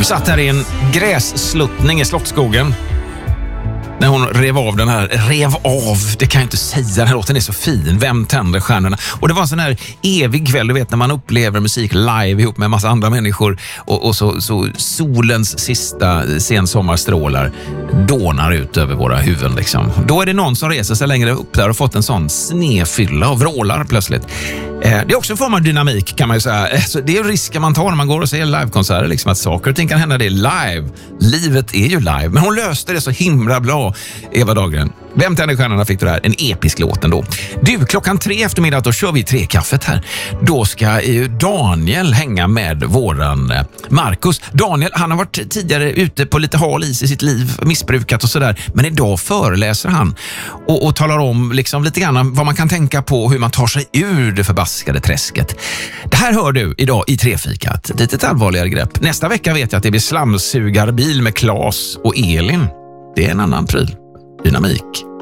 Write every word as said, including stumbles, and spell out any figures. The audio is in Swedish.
satt här i en grässluttning i Slottsskogen när hon rev av den här, rev av, det kan jag inte säga, den här låten är så fin, Vem tänder stjärnorna? Och det var en sån här evig kväll, du vet, när man upplever musik live ihop med en massa andra människor och, och så, så solens sista sensommarstrålar dånar ut över våra huvuden liksom. Då är det någon som reser sig längre upp där och fått en sån snefylla av vrålar plötsligt. Det är också en form av dynamik kan man ju säga. Det är risken man tar när man går och ser livekonserter, liksom att saker och ting kan hända, det är live. Livet är ju live. Men hon löste det så himla bra, Eva Dahlgren. Vem tänder stjärnorna fick du där? En episk låt ändå. Du, klockan tre eftermiddag då kör vi tre kaffet här. Då ska ju Daniel hänga med våran Marcus. Daniel, han har varit tidigare ute på lite hal is i sitt liv, missbrukat och sådär. Men idag föreläser han och, och talar om liksom lite grann vad man kan tänka på, hur man tar sig ur det förbaskade träsket. Det här hör du idag i Trefikat. Ett litet allvarligare grepp. Nästa vecka vet jag att det blir slamsugarbil med Claes och Elin. Det är en annan pryl. Dynamik.